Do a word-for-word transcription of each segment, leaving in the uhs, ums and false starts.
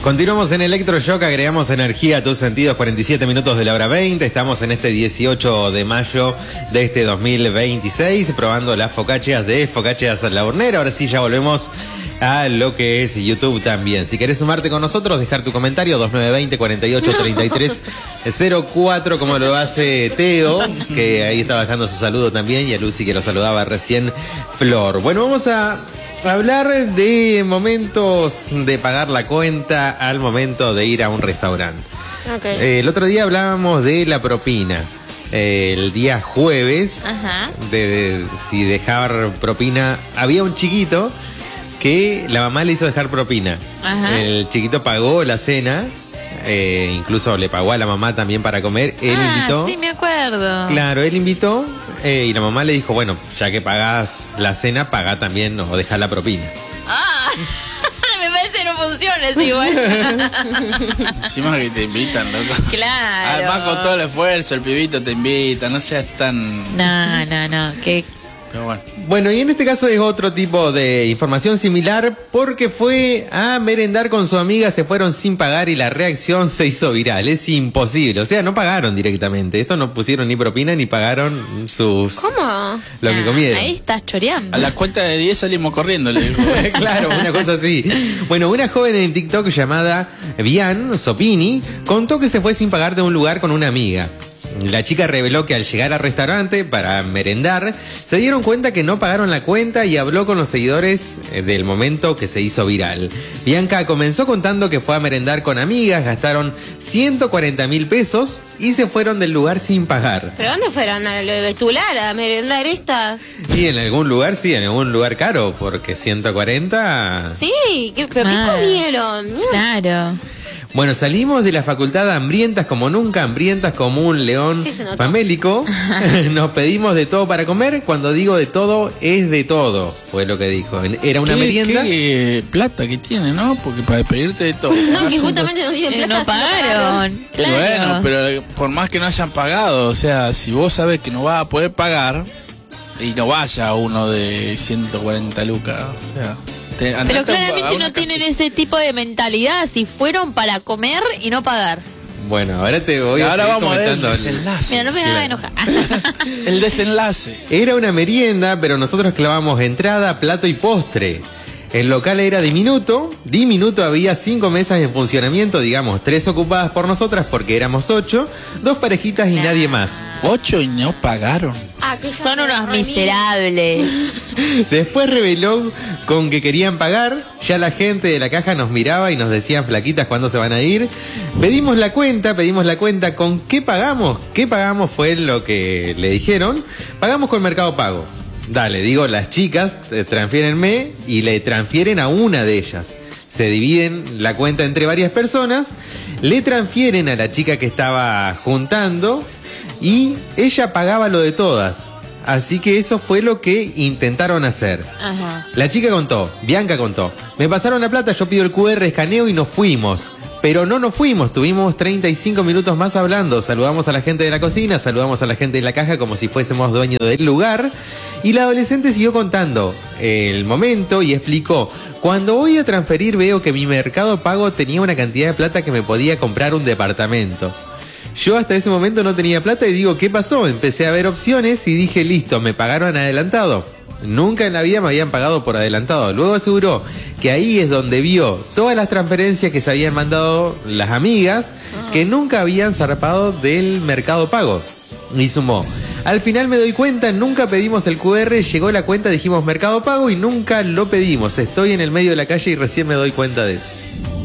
Continuamos en Electroshock, agregamos energía a tus sentidos, cuarenta y siete minutos de la hora veinte. Estamos en este dieciocho de mayo de este dos mil veintiséis, probando las focaccias de Focaccias La Hornera. Ahora sí, ya volvemos a lo que es YouTube también. Si querés sumarte con nosotros, dejar tu comentario, dos nueve dos cero, cuarenta y ocho, treinta y tres cero cuatro, como lo hace Teo, que ahí está bajando su saludo también, y a Lucy, que lo saludaba recién, Flor. Bueno, vamos a hablar de momentos de pagar la cuenta al momento de ir a un restaurante. Okay. Eh, el otro día hablábamos de la propina. Eh, el día jueves, Ajá. De, de si dejar propina, había un chiquito que la mamá le hizo dejar propina. Ajá. El chiquito pagó la cena, eh, incluso le pagó a la mamá también para comer. Él ah, invitó. Sí, me acuerdo. Claro, él invitó eh, y la mamá le dijo, bueno, ya que pagás la cena, pagá también o dejá la propina. Ah, me parece que no funciona así igual. Encima que te invitan, loco. Claro. Además, con todo el esfuerzo, el pibito te invita, no seas tan... No, no, no, que... Pero bueno. Bueno, y en este caso es otro tipo de información similar, porque fue a merendar con su amiga, se fueron sin pagar y la reacción se hizo viral. Es imposible, o sea, no pagaron directamente. Esto no pusieron ni propina ni pagaron sus... ¿Cómo? Lo que comieron. Ahí estás choreando. A la cuenta de diez salimos corriendo, le digo. Claro, una cosa así. Bueno, una joven en TikTok llamada Bian Sopini contó que se fue sin pagar de un lugar con una amiga. La chica reveló que al llegar al restaurante para merendar, se dieron cuenta que no pagaron la cuenta y habló con los seguidores del momento que se hizo viral. Bianca comenzó contando que fue a merendar con amigas, gastaron ciento cuarenta mil pesos y se fueron del lugar sin pagar. ¿Pero dónde fueron? ¿A lo de Betular? ¿A merendar esta? Sí, en algún lugar, sí, en algún lugar caro, porque ciento cuarenta... Sí, ¿qué, ¿pero ah, qué comieron? Claro. Bueno, salimos de la facultad hambrientas como nunca, hambrientas como un león sí, famélico. Nos pedimos de todo para comer. Cuando digo de todo, es de todo, fue lo que dijo. Era una ¿Qué, merienda. Qué plata que tiene, ¿no? Porque para pedirte de todo. No, que justamente no tienen plata. No pagaron. Claro. Bueno, pero por más que no hayan pagado, o sea, si vos sabés que no vas a poder pagar, y no vaya uno de ciento cuarenta lucas, o sea... Pero claramente no tienen ese tipo de mentalidad si fueron para comer y no pagar. Bueno, ahora te voy a ahora seguir vamos comentando. A ver el desenlace. Mira, no me hagas enojar. El desenlace. Era una merienda, pero nosotros clavamos entrada, plato y postre. El local era diminuto, diminuto, había cinco mesas en funcionamiento, digamos, tres ocupadas por nosotras porque éramos ocho, dos parejitas y nah. nadie más. Ocho y no pagaron. Ah, que son unos miserables. Después reveló con que querían pagar, ya la gente de la caja nos miraba y nos decían flaquitas cuándo se van a ir. Pedimos la cuenta, pedimos la cuenta, ¿con qué pagamos? ¿Qué pagamos? Fue lo que le dijeron. Pagamos con Mercado Pago. Dale, digo, las chicas, eh, transfiérenme y le transfieren a una de ellas. Se dividen la cuenta entre varias personas, le transfieren a la chica que estaba juntando y ella pagaba lo de todas. Así que eso fue lo que intentaron hacer. Ajá. La chica contó, Bianca contó, me pasaron la plata, yo pido el cu erre, escaneo y nos fuimos. Pero no nos fuimos, tuvimos treinta y cinco minutos más hablando. Saludamos a la gente de la cocina, saludamos a la gente de la caja como si fuésemos dueños del lugar. Y la adolescente siguió contando el momento y explicó: cuando voy a transferir veo que mi Mercado Pago tenía una cantidad de plata que me podía comprar un departamento. Yo hasta ese momento no tenía plata y digo, ¿qué pasó? Empecé a ver opciones y dije, listo, me pagaron adelantado. Nunca en la vida me habían pagado por adelantado. Luego aseguró que ahí es donde vio todas las transferencias que se habían mandado las amigas, que nunca habían zarpado del Mercado Pago. Y sumó: al final me doy cuenta, nunca pedimos el cu erre, llegó la cuenta, dijimos Mercado Pago y nunca lo pedimos. Estoy en el medio de la calle y recién me doy cuenta de eso.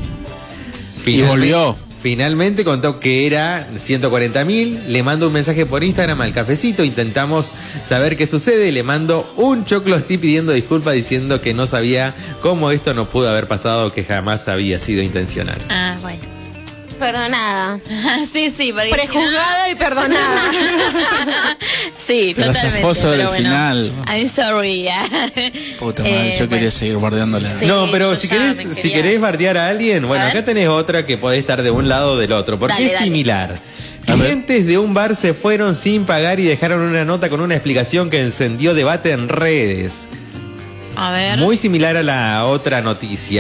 Y volvió. Finalmente contó que era ciento cuarenta mil, le mando un mensaje por Instagram al cafecito, intentamos saber qué sucede, le mando un choclo así pidiendo disculpas, diciendo que no sabía cómo esto no pudo haber pasado, que jamás había sido intencional. Ah, bueno. Perdonada. Sí, sí. Prejuzgada y perdonada. Sí, pero totalmente. Pero se del bueno, final. I'm sorry. Puta madre, eh, yo bueno. quería seguir bardeándole. Sí, no, pero si querés, quería... si querés bardear a alguien, bueno, acá tenés otra que podés estar de un lado o del otro, porque dale, es dale. similar. Clientes de un bar se fueron sin pagar y dejaron una nota con una explicación que encendió debate en redes. A ver. Muy similar a la otra noticia.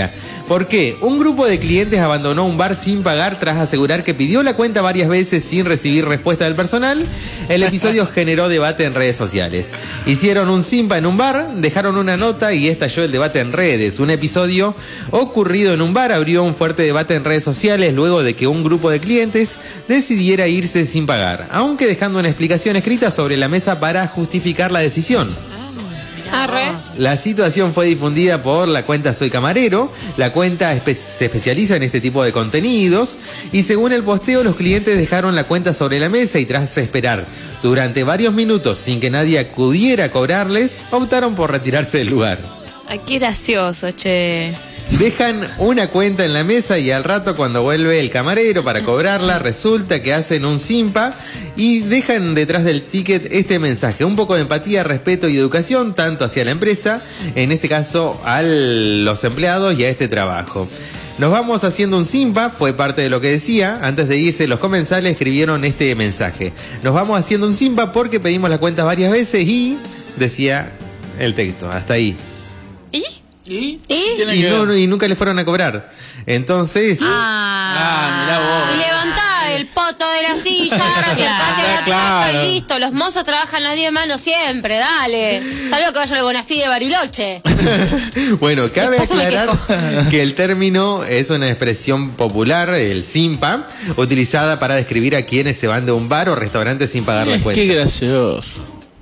¿Por qué? Un grupo de clientes abandonó un bar sin pagar tras asegurar que pidió la cuenta varias veces sin recibir respuesta del personal. El episodio generó debate en redes sociales. Hicieron un simpa en un bar, dejaron una nota y estalló el debate en redes. Un episodio ocurrido en un bar abrió un fuerte debate en redes sociales luego de que un grupo de clientes decidiera irse sin pagar, aunque dejando una explicación escrita sobre la mesa para justificar la decisión. Arre. La situación fue difundida por la cuenta Soy Camarero. La cuenta espe- se especializa en este tipo de contenidos y según el posteo los clientes dejaron la cuenta sobre la mesa y tras esperar durante varios minutos sin que nadie acudiera a cobrarles, optaron por retirarse del lugar. Ay, qué gracioso, che. Dejan una cuenta en la mesa y al rato cuando vuelve el camarero para cobrarla resulta que hacen un simpa y dejan detrás del ticket este mensaje: un poco de empatía, respeto y educación tanto hacia la empresa, en este caso a los empleados y a este trabajo. Nos vamos haciendo un simpa, fue parte de lo que decía. Antes de irse los comensales escribieron este mensaje: nos vamos haciendo un simpa porque pedimos la cuenta varias veces y decía el texto, hasta ahí. ¿Y? ¿Y? ¿Y? Tiene Y, que no, ver. y nunca le fueron a cobrar. Entonces, Ah, mirá vos. Y levantá el poto de la silla, agarrate el Claro, patio de la claro. caja y listo. Los mozos trabajan las diez manos siempre, dale. Salvo que vaya al Bonafide de Bariloche. bueno, cabe Después me aclarar que el término es una expresión popular, el simpa, utilizada para describir a quienes se van de un bar o restaurante sin pagar la Qué cuenta. gracioso.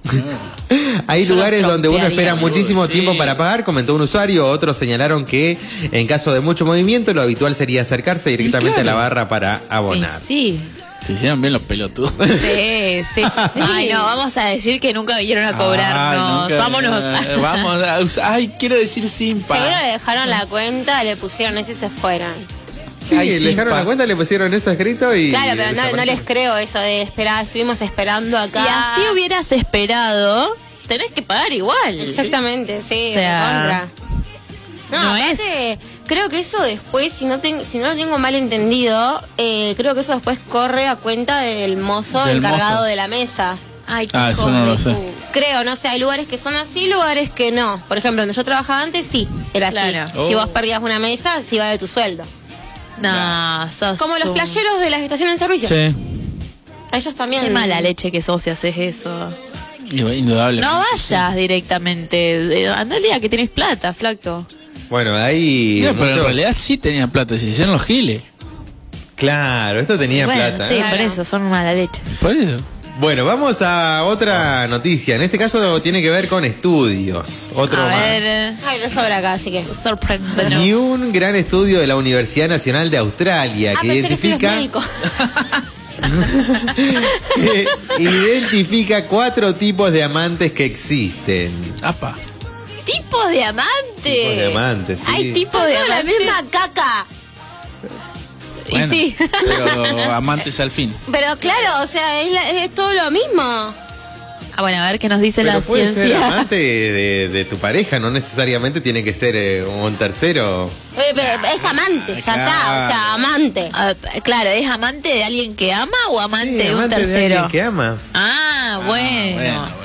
Hay Yo lugares lo donde uno espera trompearía, muchísimo sí. tiempo para pagar, comentó un usuario. Otros señalaron que en caso de mucho movimiento lo habitual sería acercarse directamente claro. a la barra para Y abonar. sí. Se hicieron bien los pelotudos. Sí, sí. Ay, no, vamos a decir que nunca vinieron a cobrarnos. Ay, nunca- Vámonos. eh, Vamos a usar- Ay, quiero decir simpa. Seguro le dejaron la cuenta, le pusieron eso y se fueron. Sí, Ay, le simpa. dejaron la cuenta, le pusieron eso escrito y... Claro, pero no, no desapareció. les creo eso de esperar. Estuvimos esperando acá. Y así hubieras esperado, tenés que pagar igual. Exactamente, sí. O sea, recontra. No, no aparte, creo que eso después, si no, ten- si no lo tengo mal entendido, eh, creo que eso después corre a cuenta del mozo Del encargado mozo. de la mesa. Ay, qué Ah, eso hijos no de lo sé. pu- Creo, no sé, hay lugares que son así, lugares que no. Por ejemplo, donde yo trabajaba antes, sí, era así. Claro. Si Oh. vos perdías una mesa, se iba de tu sueldo. No, sos Como los un- playeros de las estaciones de servicio. Sí. A ellos también. Qué mala leche que sos si haces eso. Indudable. No vayas directamente. Andá el día que tenés plata, flaco. Bueno, ahí... No, pero en muchos- realidad sí tenían plata, se hicieron los giles. Claro, esto tenía Bueno, plata. sí, ¿eh? por eso, son mala leche. Por eso. Bueno, vamos a otra noticia. En este caso tiene que ver con estudios. Otro A más. ver, Ay, no sobra acá, así que. sorpréndenos. Y un gran estudio de la Universidad Nacional de Australia Ah, que pensé que estudios identifica, médicos. que identifica cuatro tipos de amantes que existen. Apa. Tipos de amante. Tipos de amantes, sí. Hay tipos Son de toda la amante. misma caca. Y Bueno, sí. Pero amantes al fin. Pero claro, o sea, es, la- es todo lo mismo. Ah, bueno, a ver qué nos dice Pero la puede ser ciencia. amante de, de tu pareja, no necesariamente tiene que ser eh, un tercero. Eh, pe- Es amante, ya claro. está, o sea, amante. Ah, claro, ¿es amante de alguien que ama o amante Sí, de un amante de tercero? alguien que ama. Ah, bueno. bueno,